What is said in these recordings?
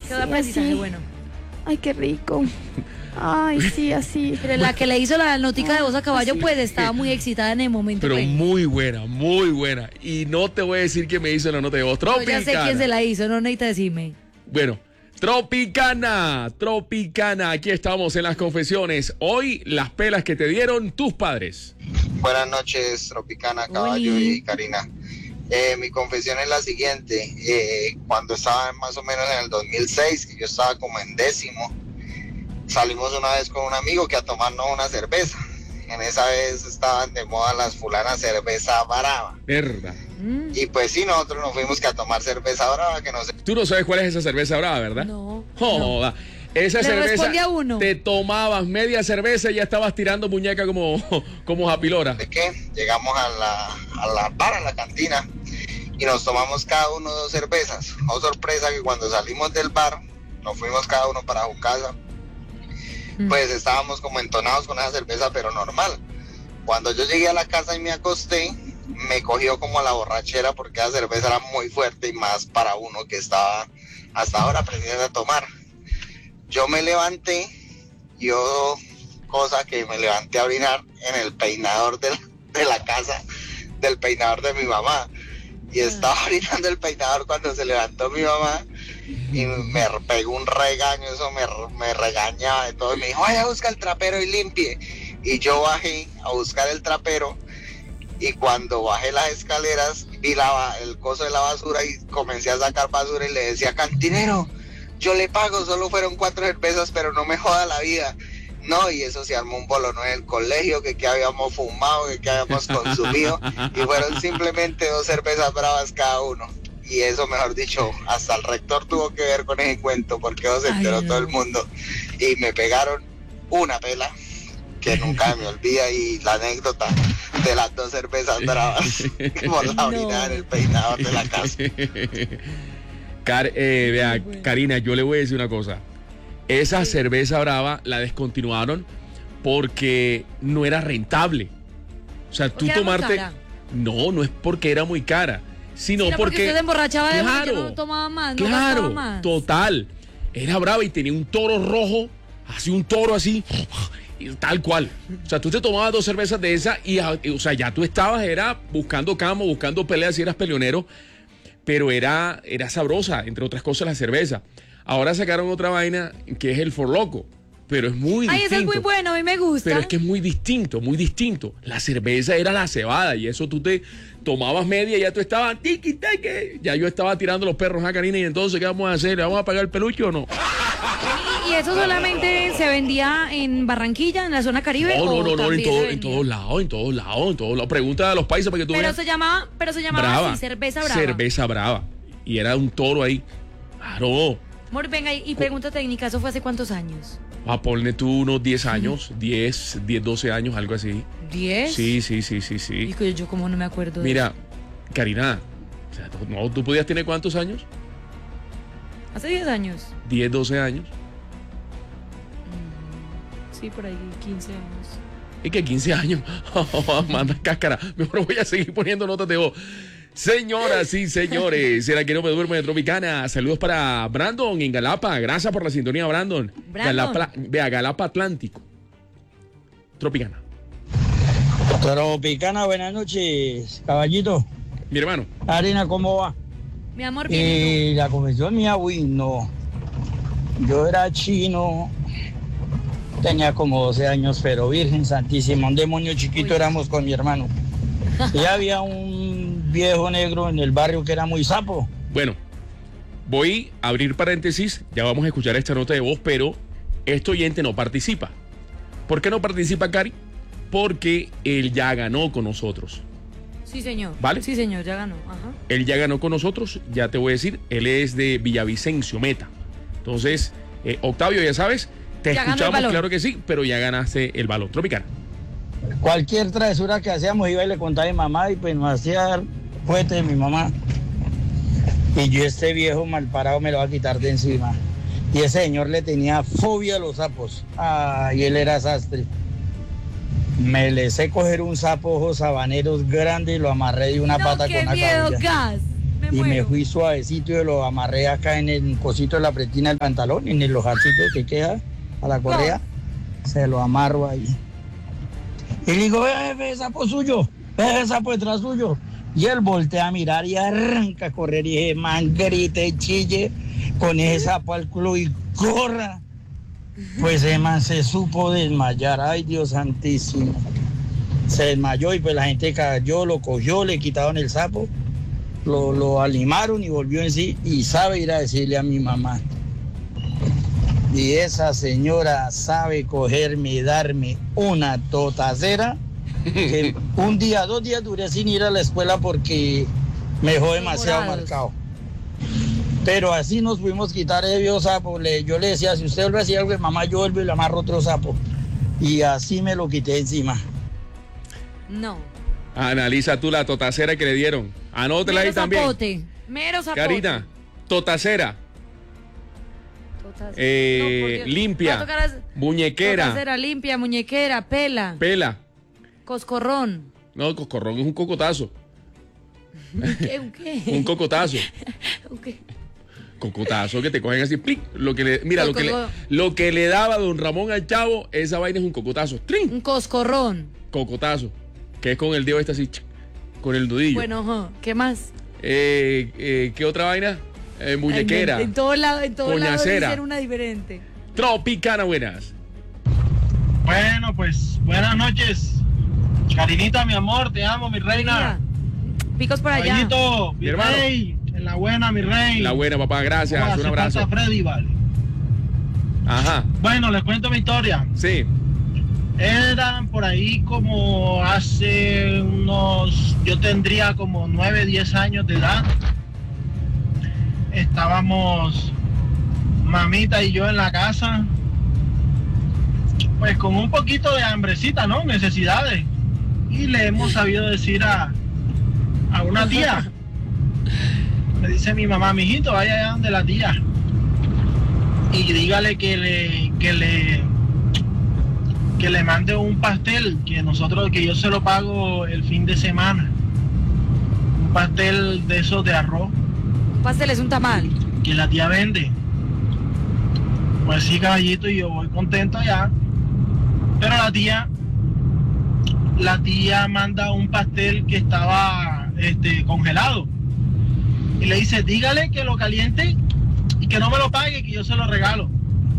Quedó aprendizaje así. bueno. Ay, qué rico. Ay, sí, así. Pero la que le hizo la notica de voz a caballo, pues estaba muy excitada en el momento. Pero pues. muy buena, muy buena. Y no te voy a decir quién me hizo la nota de voz. Yo ya sé quién se la hizo, no necesita decirme. Bueno, Tropicana, aquí estamos en las confesiones. Hoy las pelas que te dieron tus padres. Buenas noches, Tropicana, Caballo Oli. y Karina. Mi confesión es la siguiente. Cuando estaba más o menos en el 2006, que yo estaba como en 10º, salimos una vez con un amigo que a tomarnos una cerveza. En esa vez estaban de moda las fulanas cerveza brava. Verdad. Y pues sí, nosotros nos fuimos que a tomar cerveza brava, que no sé. Tú no sabes cuál es esa cerveza brava, ¿verdad? No. Joda. Esa Le cerveza, responde a uno. te tomabas media cerveza y ya estabas tirando muñeca como japilora. ¿De qué? Llegamos a la bar, a la cantina, y nos tomamos cada uno 2 cervezas. Oh, sorpresa que cuando salimos del bar, nos fuimos cada uno para su casa, pues estábamos como entonados con esa cerveza, pero normal. Cuando yo llegué a la casa y me acosté, me cogió como la borrachera porque la cerveza era muy fuerte y más para uno que estaba hasta ahora aprendiendo a tomar. Yo me levanté, cosa que me levanté a orinar en el peinador de la casa, del peinador de mi mamá. Y estaba orinando el peinador cuando se levantó mi mamá y me pegó un regaño, eso me regañaba de todo. Y me dijo, vaya a buscar el trapero y limpie. Y yo bajé a buscar el trapero y cuando bajé las escaleras vi el coso de la basura y comencé a sacar basura y le decía, cantinero, yo le pago, solo fueron 4 cervezas, pero no me joda la vida. No, y eso se armó un bolonón en el colegio, que habíamos fumado, que habíamos consumido, y fueron simplemente 2 cervezas bravas cada uno. Y eso, mejor dicho, hasta el rector tuvo que ver con ese cuento, porque eso se enteró todo el mundo. Y me pegaron una pela, que nunca me olvida, y la anécdota de las 2 cervezas bravas, por la orinada en el peinador de la casa. Vea, Karina, yo le voy a decir una cosa. Esa cerveza brava la descontinuaron porque no era rentable. O sea, tú tomarte... No es porque era muy cara, sino porque usted se emborrachaba de claro, que no tomaba más, no claro, gastaba más. total. Era brava y tenía un toro rojo, así un toro así, y tal cual. O sea, tú te tomabas 2 cervezas de esa y, o sea, ya tú estabas, era buscando camo, buscando peleas si eras peleonero, pero era sabrosa, entre otras cosas, la cerveza. Ahora sacaron otra vaina que es el For Loco, pero es muy distinto. Ay, ese es muy bueno, a mí me gusta. Pero es que es muy distinto, muy distinto. La cerveza era la cebada y eso tú te tomabas media y ya tú estabas tiki tiki. Ya yo estaba tirando los perros a Karina y entonces ¿qué vamos a hacer? ¿Le vamos a pagar el peluche o no? ¿Y eso solamente se vendía en Barranquilla, en la zona Caribe? No, también en todos lados. Pregunta a los paisas para que tú pero veas. se llamaba Brava. así, cerveza brava. Cerveza brava. Y era un toro ahí. Claro. Amor, venga, y pregunta técnica, ¿eso fue hace cuántos años? Ponle tú unos 10 años, 10, 12 años, algo así. ¿10? Sí. Y que yo como no me acuerdo. Mira, Karina, o sea, ¿tú podías tener cuántos años? Hace 10 años. 10, 12 años. Sí, por ahí 15 años. ¿Y que 15 años? Manda cáscara. Mejor voy a seguir poniendo notas de voz. Señoras y señores, será que no me duermo de Tropicana. Saludos para Brandon en Galapa. Gracias por la sintonía, Brandon. Galapa Atlántico. Tropicana. Tropicana, buenas noches, caballito. Mi hermano. Karina, ¿cómo va? Mi amor, bien. La confesión mía, uy, no. Yo era chino, tenía como 12 años, pero Virgen Santísima, un demonio chiquito éramos con mi hermano. Y había un viejo negro en el barrio que era muy sapo. Bueno, voy a abrir paréntesis, ya vamos a escuchar esta nota de voz, pero este oyente no participa. ¿Por qué no participa, Cari? Porque él ya ganó con nosotros. Sí, señor. ¿Vale? Sí, señor, ya ganó. Ajá. Él ya ganó con nosotros, ya te voy a decir, él es de Villavicencio, Meta. Entonces, Octavio, ya sabes, te ya escuchamos, claro que sí, pero ya ganaste el balón. Tropicana. Cualquier travesura que hacíamos iba y le contaba a mi mamá y pues nos hacía fuerte de mi mamá. Y yo este viejo mal parado me lo va a quitar de encima. Y ese señor le tenía fobia a los sapos. Y él era sastre. Me le sé coger un sapo ojos habaneros grande y lo amarré de una pata con una miedo, cabilla. gas. y me fui suavecito y lo amarré acá en el cosito de la pretina del pantalón, en el hojarcito que queda a la correa, se lo amarro ahí. Y le digo, ve, sapo suyo, ve, sapo detrás suyo. Y él voltea a mirar y arranca a correr y dije, man, grite, chille, con ese sapo al culo y corra. Pues ese man se supo desmayar, ay Dios santísimo. Se desmayó y pues la gente cayó, lo cogió, le quitaron el sapo, lo animaron y volvió en sí y sabe ir a decirle a mi mamá. Y esa señora sabe cogerme y darme una totacera que un día, 2 días duré sin ir a la escuela porque me dejó demasiado marcado. Pero así nos pudimos quitar ese viejo sapo. Yo le decía, si usted vuelve a decir algo de mamá, yo vuelvo y le amarro otro sapo. Y así me lo quité encima. No. Analiza tú la totacera que le dieron. Anótela ahí también. Zapote. Mero zapote. Karina, totacera. Limpia. Muñequera. Totacera, limpia, muñequera, pela. Pela. Coscorrón. No, coscorrón es un cocotazo. ¿Un qué? Un cocotazo. ¿Un qué? Cocotazo que te cogen así, plic. Lo que le daba don Ramón al chavo, esa vaina es un cocotazo. ¡Trin! Un coscorrón. Cocotazo. Que es con el dedo así, con el nudillo. Bueno, ¿qué más? ¿Qué otra vaina? Muñequera. En todo lado Coñacera. dicen una diferente. Tropicana, buenas. Bueno, pues, buenas noches. Karinita, mi amor, te amo, mi reina. Picos por allá. Caballito, mi hermano. rey, en la buena, mi rey. La buena, papá, gracias. Un abrazo. Freddy, vale. Ajá. Bueno, les cuento mi historia. Sí. Eran por ahí como hace yo tendría como 9, 10 años de edad. Estábamos mamita y yo en la casa, pues con un poquito de hambrecita, ¿no? Necesidades. Y le hemos sabido decir a una tía. Me dice mi mamá, mijito, vaya allá donde la tía y dígale que le mande un pastel que yo se lo pago el fin de semana. Un pastel de esos de arroz. Un pastel es un tamal. Que la tía vende. Pues sí, caballito, y yo voy contento allá. Pero la tía manda un pastel que estaba congelado. Y le dice, dígale que lo caliente y que no me lo pague, que yo se lo regalo.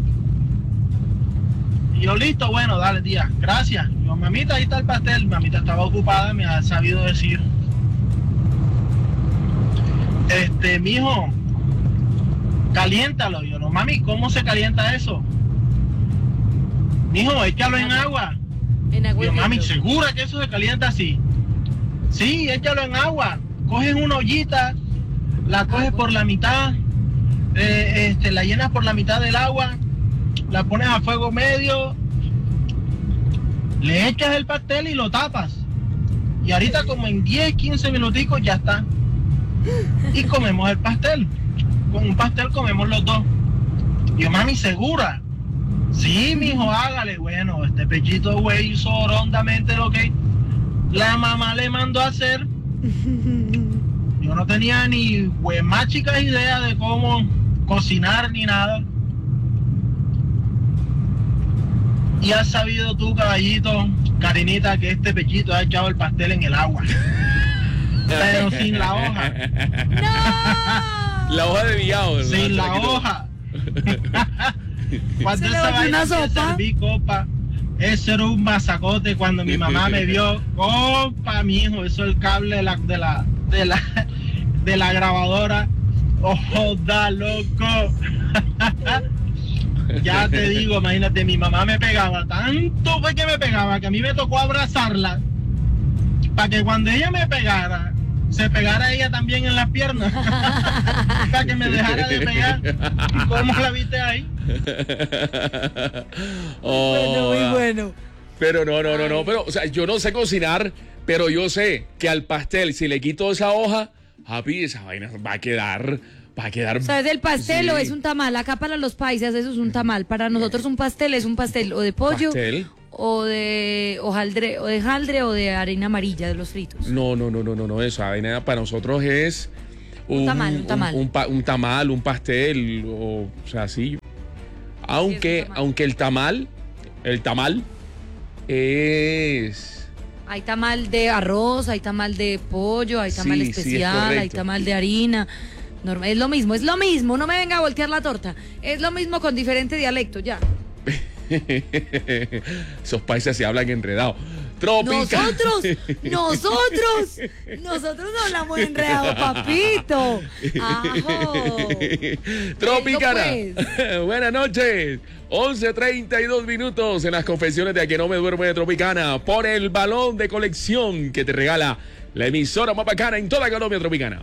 Y yo, listo, bueno, dale, tía, gracias. Yo, mamita, ahí está el pastel. Mamita estaba ocupada, me ha sabido decir. Mijo, caliéntalo. Yo, no, mami, ¿cómo se calienta eso? Mijo, échalo en agua. En agua. Yo, mami, ¿segura que eso se calienta así? Sí, échalo en agua. Coges una ollita, la coges por la mitad, la llenas por la mitad del agua, la pones a fuego medio, le echas el pastel y lo tapas. Y ahorita como en 10, 15 minuticos ya está. Y comemos el pastel. Con un pastel comemos los dos. Yo, mami, ¿segura? Sí, mijo, hágale. Bueno, este pechito güey hizo rondamente lo que la mamá le mandó a hacer. Yo no tenía ni más chicas idea de cómo cocinar ni nada. Y has sabido tú, caballito, Karinita, que este pechito ha echado el pastel en el agua. Pero sin la hoja. ¡No! La hoja de viado. Sin la hoja. Cuando esa vaina serví, copa, eso era un masacote. Cuando mi mamá me vio, copa, mi hijo, eso es el cable de la grabadora. ¡Oh, da loco! Ya te digo, imagínate, mi mamá me pegaba, tanto fue que me pegaba que a mí me tocó abrazarla para que cuando ella me pegara, se pegara ella también en las piernas, para que me dejara de pegar. ¿Y cómo la viste ahí? Bueno, muy bueno. Pero no, pero, o sea, yo no sé cocinar, pero yo sé que al pastel, si le quito esa hoja, papi, esa vaina va a quedar. ¿Sabes el pastel sí. o es un tamal? Acá para los paisas eso es un tamal. Para nosotros un pastel es un pastel o de pollo ¿Pastel? o de hojaldre o de harina amarilla de los fritos. No, esa vaina para nosotros es Un tamal. Un tamal, un pastel, o sea, sí. Aunque el tamal es... Hay tamal de arroz, hay tamal de pollo, hay tamal especial, hay tamal de harina. Es lo mismo, no me venga a voltear la torta. Es lo mismo con diferente dialecto, ya. Esos países se hablan enredados. Tropical. Nosotros no hablamos enredado, papito. Ajo. Tropicana. Pues. Buenas noches. 11:32 minutos en las confesiones de A Que No Me Duermo de Tropicana por el balón de colección que te regala la emisora más bacana en toda Colombia. Tropicana,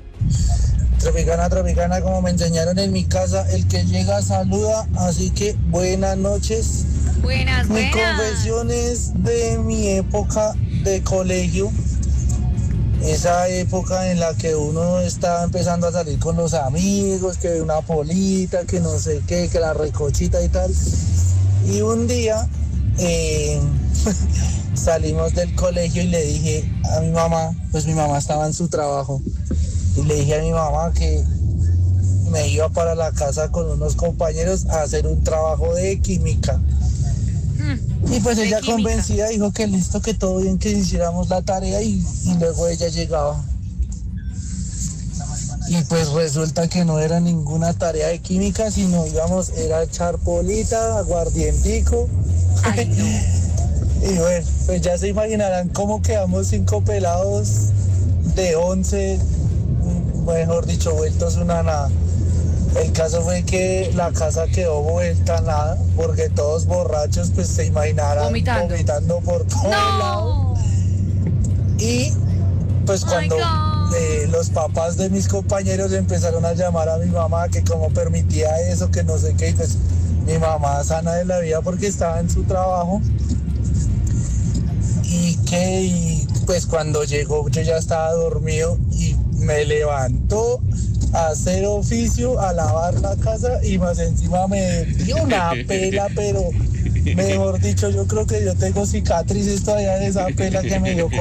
como me enseñaron en mi casa, el que llega saluda, así que buenas noches. Buenas. Mi confesión es de mi época de colegio, esa época en la que uno estaba empezando a salir con los amigos, que una polita, que no sé qué, que la recochita y tal. Y un día salimos del colegio y le dije a mi mamá, pues mi mamá estaba en su trabajo, y le dije a mi mamá que me iba para la casa con unos compañeros a hacer un trabajo de química. Y pues ella convencida dijo que listo, que todo bien, que hiciéramos la tarea y luego ella llegaba. Y pues resulta que no era ninguna tarea de química, sino era echar polita, aguardientico. Ay, no. Y bueno, pues ya se imaginarán cómo quedamos 5 pelados de 11, mejor dicho, vueltos una nada. El caso fue que la casa quedó vuelta a nada, porque todos borrachos, pues se imaginarán vomitando por todos lados. Y pues cuando los papás de mis compañeros empezaron a llamar a mi mamá, que cómo permitía eso, que no sé qué, y pues mi mamá sana de la vida porque estaba en su trabajo. Y pues cuando llegó yo ya estaba dormido y me levantó a hacer oficio, a lavar la casa y más encima me dio una pela, pero mejor dicho, yo creo que yo tengo cicatrices todavía de esa pela que me dio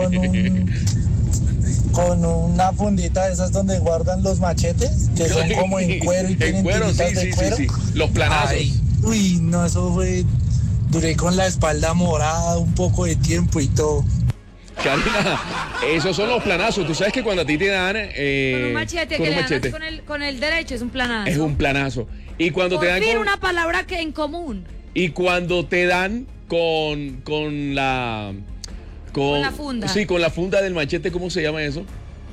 con una fundita de esas donde guardan los machetes, que son como en cuero y tienen tiritas de cuero. Sí. Los planazos. Ay, uy, no, eso fue... Duré con la espalda morada un poco de tiempo y todo. Karina, esos son los planazos. Tú sabes que cuando a ti te dan... con un machete, que le dan con el derecho, es un planazo. Es un planazo. Y cuando te dan una palabra que en común. Y cuando te dan con la... Con la funda. Sí, con la funda del machete, ¿cómo se llama eso?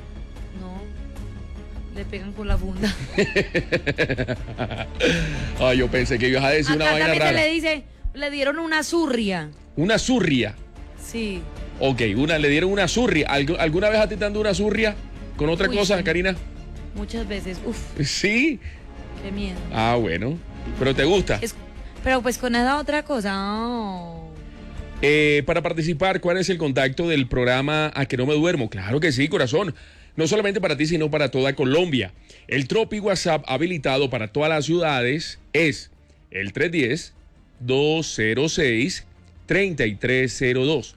No, le pegan con la funda. Ay, yo pensé que ibas a decir una vaina rara. Le dieron una zurria. ¿Una zurria? Sí. Ok, le dieron una zurria. ¿Alguna vez a ti te han dado una zurria con otra cosa, sí. Karina? Muchas veces. Uf. ¿Sí? Qué miedo. Ah, bueno. ¿Pero te gusta? Pero pues con esa otra cosa. Oh. Para participar, ¿cuál es el contacto del programa A Que No Me Duermo? Claro que sí, corazón. No solamente para ti, sino para toda Colombia. El Tropi WhatsApp habilitado para todas las ciudades es el 310-206-3302.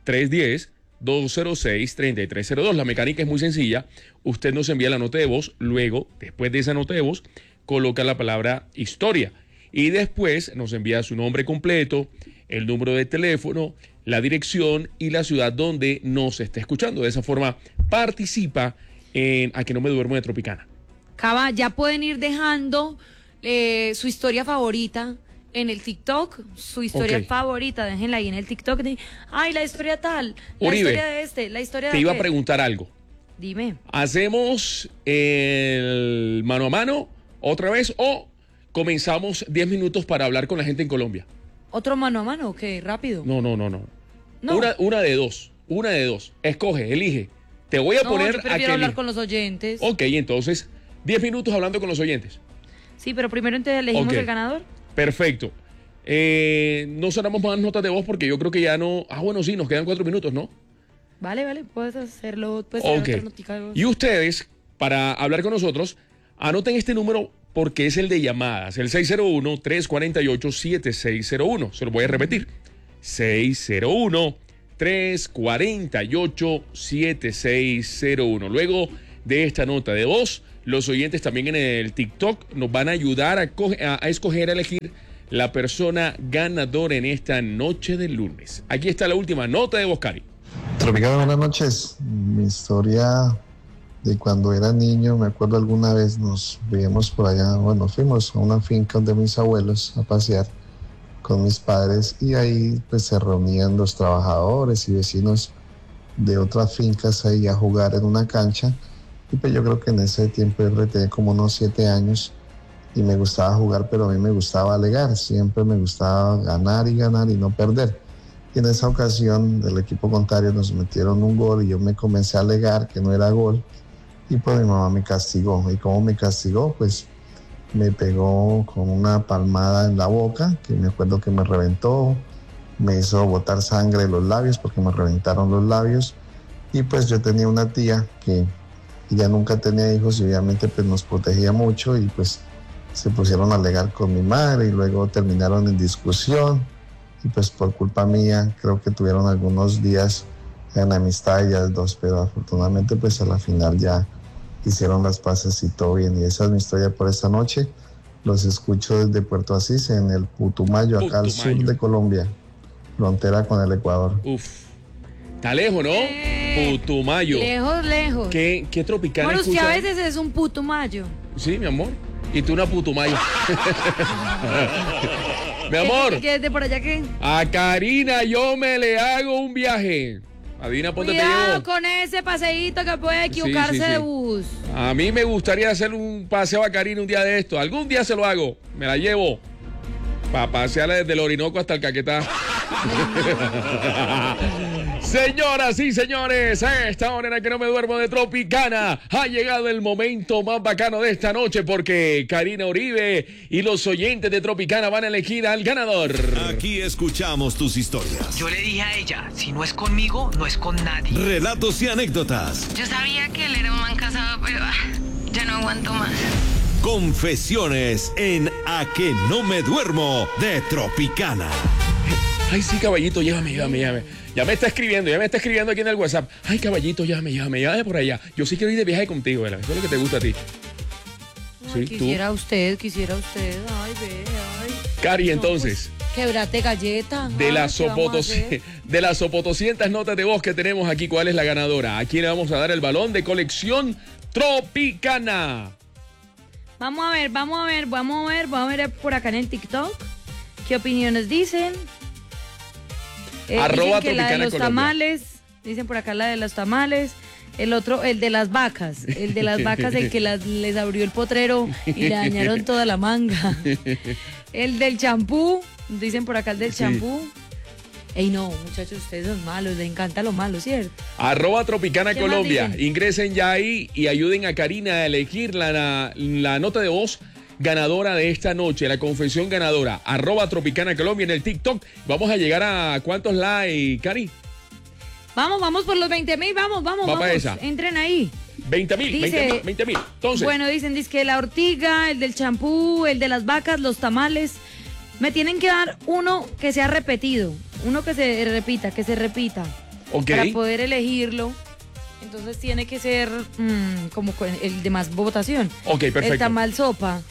310-206-3302. La mecánica es muy sencilla. Usted nos envía la nota de voz. Luego, después de esa nota de voz, coloca la palabra historia. Y después nos envía su nombre completo, el número de teléfono, la dirección y la ciudad donde nos esté escuchando. De esa forma, participa en A Que No Me Duermo de Tropicana. Cava, ya pueden ir dejando su historia favorita en el TikTok, su historia favorita, déjenla ahí en el TikTok. Ay, la historia tal, la Uribe, historia de la historia de te iba a preguntar algo. Dime. ¿Hacemos el mano a mano otra vez o comenzamos 10 minutos para hablar con la gente en Colombia? ¿Otro mano a mano o qué? ¿Rápido? No. No. Una de dos. Escoge, elige. Te voy a poner yo prefiero hablar con los oyentes. Ok, entonces, 10 minutos hablando con los oyentes. Sí, pero primero entonces elegimos el ganador. Perfecto. No sonamos más notas de voz porque yo creo que ya no... Ah, bueno, sí, nos quedan 4 minutos, ¿no? Vale, puedes hacerlo. Ok. Y ustedes, para hablar con nosotros, anoten este número porque es el de llamadas, el 601-348-7601. Se lo voy a repetir. 601-348-7601. Luego de esta nota de voz, los oyentes también en el TikTok nos van a ayudar a escoger, a elegir la persona ganadora en esta noche del lunes. Aquí está la última nota de voz, Cari. Tropicana, buenas noches. Mi historia de cuando era niño, me acuerdo alguna vez nos veíamos por allá, bueno, fuimos a una finca de mis abuelos a pasear con mis padres y ahí pues se reunían los trabajadores y vecinos de otras fincas ahí a jugar en una cancha. Y pues yo creo que en ese tiempo yo tenía como unos 7 años y me gustaba jugar, pero a mí me gustaba alegar, siempre me gustaba ganar y no perder. Y en esa ocasión el equipo contrario nos metieron un gol y yo me comencé a alegar que no era gol y pues mi mamá me castigó. ¿Y cómo me castigó? Pues me pegó con una palmada en la boca, que me acuerdo que me reventó, me hizo botar sangre de los labios porque me reventaron los labios. Y pues yo tenía una tía que ella nunca tenía hijos y obviamente pues nos protegía mucho y pues se pusieron a alegar con mi madre y luego terminaron en discusión y pues por culpa mía creo que tuvieron algunos días en amistad ellas dos, pero afortunadamente pues a la final ya hicieron las paces y todo bien. Y esa es mi historia por esta noche. Los escucho desde Puerto Asís en el Putumayo, acá al sur de Colombia, frontera con el Ecuador. Uf, está lejos, ¿no? Putumayo. Lejos. ¿Qué Tropicana bueno, escucha? si a veces es un Putumayo. Sí, mi amor. Y tú una Putumayo. Mi amor. ¿Qué de por allá qué? A Karina yo me le hago un viaje. Adivina, ponte te llevo. Cuidado con ese paseíto que puede equivocarse sí. de bus. A mí me gustaría hacer un paseo a Karina un día de esto. Algún día se lo hago. Me la llevo. Para pasearla desde el Orinoco hasta el Caquetá. Señoras y señores, a esta hora en la que no me duermo de Tropicana, ha llegado el momento más bacano de esta noche porque Karina Uribe y los oyentes de Tropicana van a elegir al ganador. Aquí escuchamos tus historias. Yo le dije a ella, si no es conmigo, no es con nadie. Relatos y anécdotas. Yo sabía que él era un man casado, pero ya no aguanto más. Confesiones en A que no me duermo de Tropicana. Ay, sí, caballito, llévame. Ya me está escribiendo aquí en el WhatsApp. Ay, caballito, llévame por allá. Yo sí quiero ir de viaje contigo, ¿verdad? Eso es lo que te gusta a ti. Ay, Sí, quisiera usted. Ay, ve, ay. Cari, No, entonces, pues, quebrate galleta. de Ay, las ¿qué vamos a hacer? de las sopotoscientas notas de voz que tenemos aquí, ¿cuál es la ganadora? ¿A quién le vamos a dar el balón de colección Tropicana? Vamos a ver por acá en el TikTok qué opiniones dicen. Arroba dicen que la de Tropicana los Colombia. tamales, dicen por acá la de los tamales. El otro, el de las vacas, el que les abrió el potrero y le dañaron toda la manga. El del champú, dicen por acá el del champú. Ey, no, muchachos, ustedes son malos, les encanta lo malo, ¿cierto? Arroba Tropicana ¿Qué más Colombia. dicen? Ingresen ya ahí y ayuden a Karina a elegir la nota de voz ganadora de esta noche, la confesión ganadora. Arroba Tropicana Colombia en el TikTok. Vamos a llegar a ¿cuántos likes, Cari? Vamos por los 20,000, vamos. para esa. Entren ahí. 20,000. Dice- 20,000. Entonces, Bueno, dicen que la ortiga, el del champú, el de las vacas, los tamales. Me tienen que dar uno que sea repetido, uno que se repita. ok. Para poder elegirlo. Entonces tiene que ser como con el de más votación. Ok, perfecto. El tamal sopa.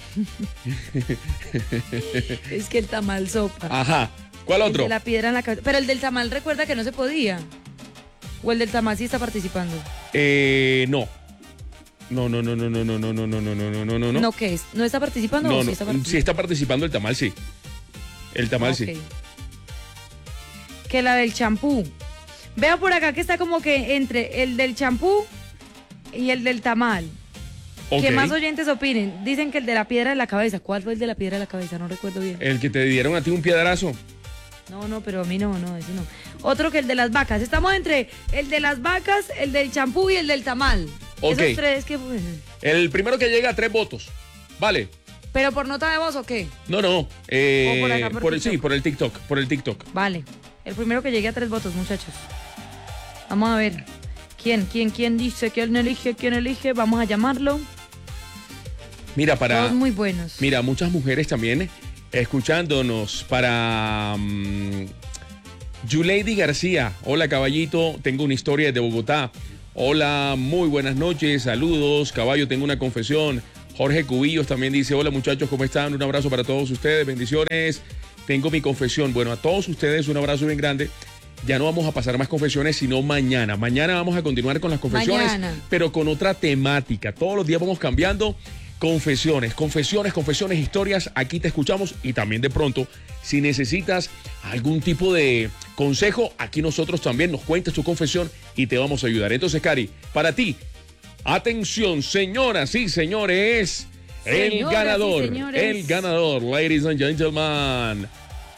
Es que el tamal sopa. Ajá. ¿Cuál El otro? de la piedra en la cabeza. Pero el del tamal recuerda que no se podía. O el del tamal sí está participando. No. No. ¿No qué es? ¿No está participando o sí está participando? Sí está participando el tamal, sí. El tamal, sí. Ok. Que la del champú. Veo por acá que está como que entre el del champú y el del tamal. Ok. Que más oyentes opinen. Dicen que el de la piedra de la cabeza. ¿Cuál fue el de la piedra de la cabeza? No recuerdo bien. El que te dieron a ti un piedrazo. No, pero a mí no, ese no. Otro que el de las vacas. Estamos entre el de las vacas, el del champú y el del tamal. Ok. Esos tres que... pues, El primero que llega a 3 votos. Vale. ¿pero por nota de voz o qué? No. por acá, por TikTok. Sí, por el TikTok. Vale. El primero que llegue a 3 votos, muchachos. Vamos a ver. ¿Quién dice? ¿Quién elige? Vamos a llamarlo. Mira, Todos muy buenos. Mira, muchas mujeres también escuchándonos para Yulady García. Hola, caballito, tengo una historia de Bogotá. Hola, muy buenas noches, saludos. Caballo, tengo una confesión. Jorge Cubillos también dice, hola muchachos, ¿cómo están? Un abrazo para todos ustedes, bendiciones. Tengo mi confesión. Bueno, a todos ustedes un abrazo bien grande. Ya no vamos a pasar más confesiones, sino mañana. Mañana vamos a continuar con las confesiones, pero con otra temática. Todos los días vamos cambiando confesiones, historias. Aquí te escuchamos y también de pronto, si necesitas algún tipo de consejo, aquí nosotros también nos cuentas tu confesión y te vamos a ayudar. Entonces, Cari, para ti, atención, señoras y señores, el ganador, ladies and gentlemen.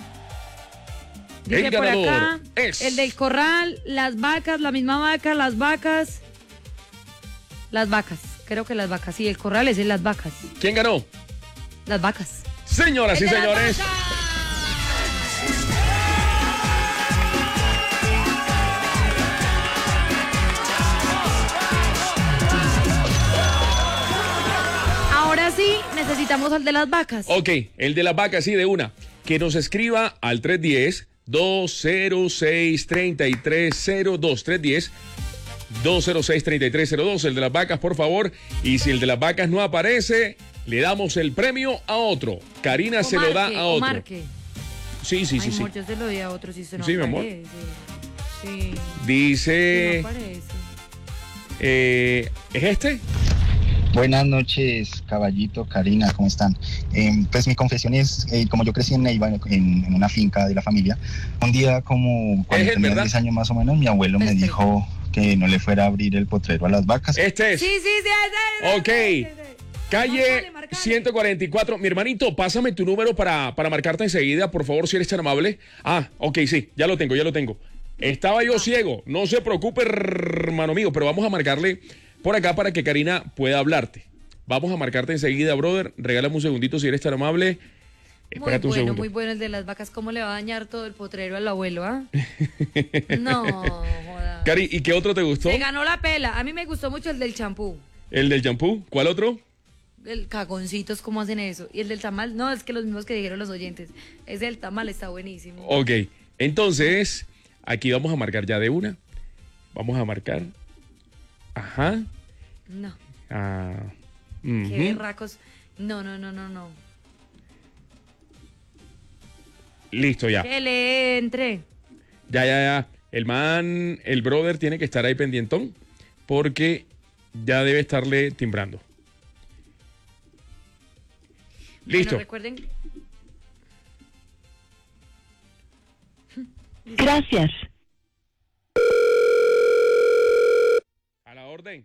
Dice El por ganador acá, es el del corral, las vacas, la misma vaca, las vacas. Creo que las vacas, sí, el corral es en las vacas. ¿Quién ganó? Las vacas. Señoras y señores. Ahora sí, necesitamos al de las vacas. Ok, el de las vacas, sí, de una. Que nos escriba al 310-206-3302. 310-206-3302, el de las vacas, por favor. Y si el de las vacas no aparece, le damos el premio a otro. Karina se lo da a otro. Marque. Sí. Ay, amor, yo se lo di a otro, si se no sí, aparece. Mi amor. Sí. Dice... No aparece. ¿Es este? Buenas noches, Caballito, Karina, ¿cómo están? Pues mi confesión es, como yo crecí en Neiva, en una finca de la familia, un día como cuando tenía 10 años más o menos, mi abuelo me dijo que no le fuera a abrir el potrero a las vacas. Este es. Sí. Ok. Calle 144. Mi hermanito, pásame tu número para marcarte enseguida, por favor, si eres tan amable. Ok, sí, ya lo tengo. Estaba yo ciego, no se preocupe, hermano mío, pero vamos a marcarle por acá para que Karina pueda hablarte. Vamos a marcarte enseguida, brother. Regálame un segundito si eres tan amable. Espérate un segundo. Muy bueno el de las vacas. ¿Cómo le va a dañar todo el potrero al abuelo, No, joda. Cari, ¿y qué otro te gustó? Se ganó la pela. A mí me gustó mucho el del champú. ¿El del champú? ¿Cuál otro? El cagoncitos, ¿cómo hacen eso? Y el del tamal, no, es que los mismos que dijeron los oyentes. Ese del tamal está buenísimo. Ok, entonces, aquí vamos a marcar ya de una. Vamos a marcar. Ajá. No. Qué berracos. No. Listo, ya. Que le entre. Ya. El brother tiene que estar ahí pendientón porque ya debe estarle timbrando. Listo. Bueno, recuerden. Gracias. A la orden.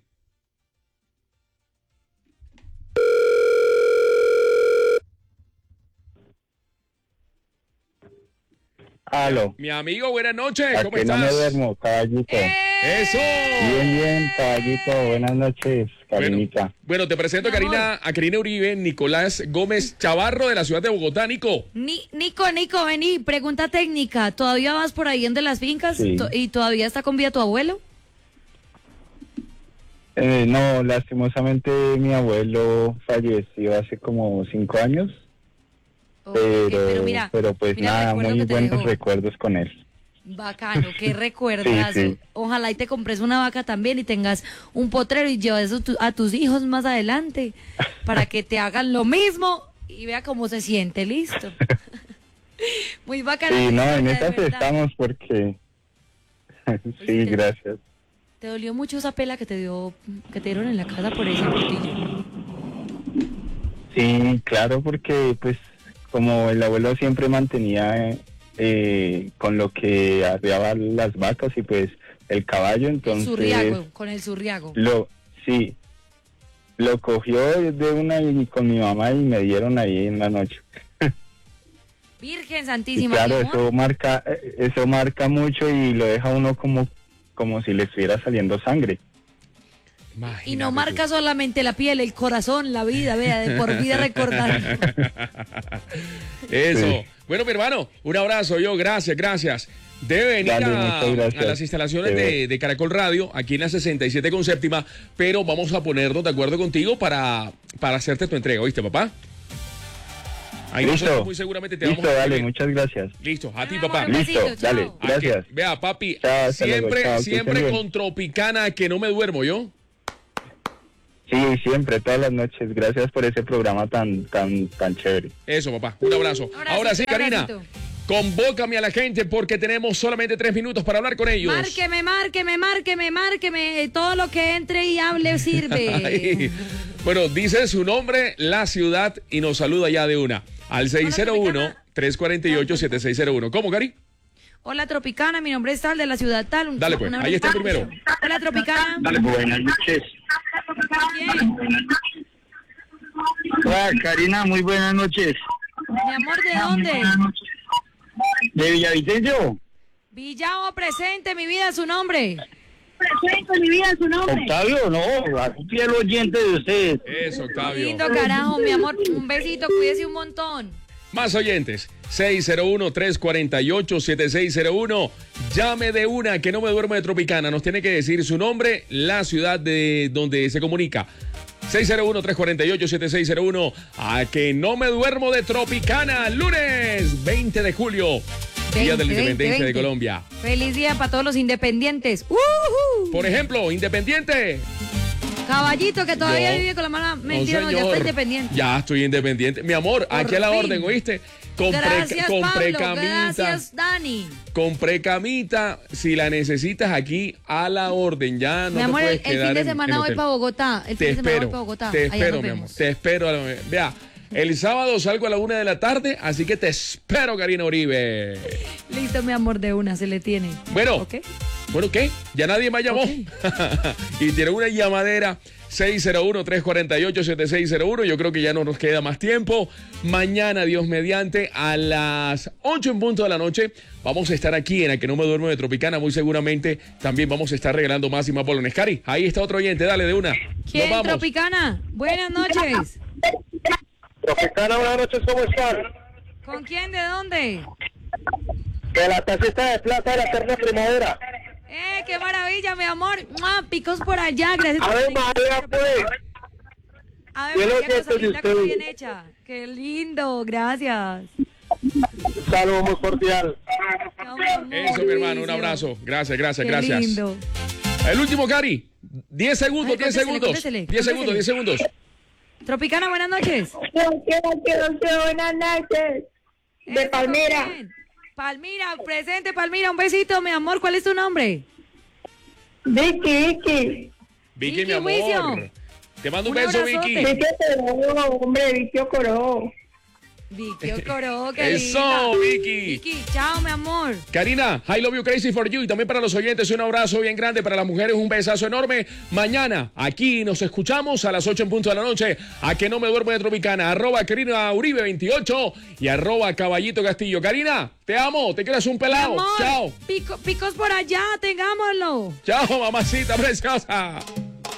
Aló. Mi amigo, buenas noches. ¿Cómo estás? No me duermo, Caballito. ¡Eso! Bien, Caballito. Buenas noches, Karinita. Bueno, te presento a Karina Uribe, Nicolás Gómez Chavarro de la ciudad de Bogotá. Nico, vení, pregunta técnica. ¿Todavía vas por ahí en de las fincas? Sí. ¿Y todavía está con vida tu abuelo? No, lastimosamente mi abuelo falleció hace como 5 años. Pero pues nada, muy buenos recuerdos con él. Bacano, qué recuerdazo. Sí. Ojalá y te compres una vaca también y tengas un potrero y lleves eso a tus hijos más adelante para que te hagan lo mismo y vea cómo se siente, listo. Muy bacano. Sí, no, en esas estamos porque... Sí, gracias. ¿Te dolió mucho esa pela que te dieron en la casa por ese portillo? Sí, claro, porque pues como el abuelo siempre mantenía con lo que arriaba las vacas y pues el caballo, entonces... Con el surriago. Lo cogió de una y con mi mamá y me dieron ahí en la noche. Virgen Santísima. Y claro, eso marca mucho y lo deja uno como si le estuviera saliendo sangre. Imagínate y no marca solamente la piel, el corazón, la vida, vea, de por vida recordar. Eso. Sí. Bueno, mi hermano, un abrazo, gracias. Debe venir a las instalaciones de Caracol Radio, aquí en la 67 con séptima, pero vamos a ponernos de acuerdo contigo para hacerte tu entrega, ¿oíste, papá? Ahí nosotros muy seguramente te vamos a dale, muchas gracias. Listo, a ti, papá. Listo, dale, gracias. Vea, papi, Chao, siempre siempre con Tropicana, que no me duermo yo. Sí, siempre, todas las noches. Gracias por ese programa tan chévere. Eso, papá. Un abrazo. Ahora sí, Karina, convócame a la gente porque tenemos solamente 3 minutos para hablar con ellos. Márqueme. Todo lo que entre y hable sirve. Bueno, dice su nombre, la ciudad y nos saluda ya de una. Al 601-348-7601. ¿Cómo, Cari? Hola, Tropicana, mi nombre es tal, de la ciudad tal. Dale, pues, ahí está primero. Hola, Tropicana. Dale, buenas noches. Hola, Karina, muy buenas noches. Mi amor, ¿de dónde? ¿De Villavicencio? Villao, presente, mi vida, su nombre. Octavio, no, fiel oyente de ustedes. Eso, Octavio. Lindo carajo, mi amor, un besito, cuídese un montón. Más oyentes, 601-348-7601. Llame de una, que no me duermo de Tropicana. Nos tiene que decir su nombre, la ciudad de donde se comunica. 601-348-7601. A que no me duermo de Tropicana. Lunes 20 de julio. Día de la Independencia de Colombia. Feliz día para todos los independientes. Por ejemplo, Independiente. Caballito, que todavía vive con la mano. Mentira, no, ya estoy independiente. Ya estoy independiente. Mi amor, aquí a la orden, ¿oíste? Gracias, compré Pablo. camita. Gracias, Dani. Compré camita. Si la necesitas aquí, a la orden. Ya no mi amor, te puedes quedar el fin de semana voy para Bogotá. Te espero, mi amor. Te espero. Vea, el sábado salgo a la 1 de la tarde, así que te espero, Karina Uribe. Listo, mi amor, de una, se le tiene. Bueno. ¿Okay? Bueno, ¿qué? Ya nadie me llamó. Okay. Y tiene una llamadera 601-348-7601. Yo creo que ya no nos queda más tiempo. Mañana, Dios mediante, a las 8 en punto de la noche, vamos a estar aquí en A Que No Me Duermo de Tropicana. Muy seguramente también vamos a estar regalando más y más bolones. Cari, ahí está otro oyente, dale de una. ¿Quién, Tropicana? Buenas noches. Tropicana, buenas noches, ¿cómo están? ¿Con quién? ¿De dónde? De la tacita de plata de la eterna primavera. ¡Qué maravilla, mi amor! Picos por allá, gracias. A ver, María, pues. A ver, María, cosadita como bien hecha. ¡Qué lindo! Gracias. Un saludo muy cordial. Eso, mi hermano, un abrazo. Gracias. Qué lindo. El último, Cari. 10 segundos, 10 segundos. 10 segundos. Tropicana, buenas noches. Buenas noches. De Palmira. Palmira, presente, Palmira, un besito, mi amor. ¿Cuál es tu nombre? Vicky, mi amor. Wicio. Te mando un beso, Vicky. Vicky Coró. Vicky Coró, qué Eso, linda. Vicky. Vicky, chao, mi amor. Karina, I love you crazy for you. Y también para los oyentes, un abrazo bien grande. Para las mujeres, un besazo enorme. Mañana, aquí nos escuchamos a las 8 en punto de la noche. A Que No Me Duermo de Tropicana. @Karina Uribe 28 y @Caballito Castillo. Karina, te amo. Te quedas un pelado. Amor, chao. Picos por allá, tengámoslo. Chao, mamacita preciosa.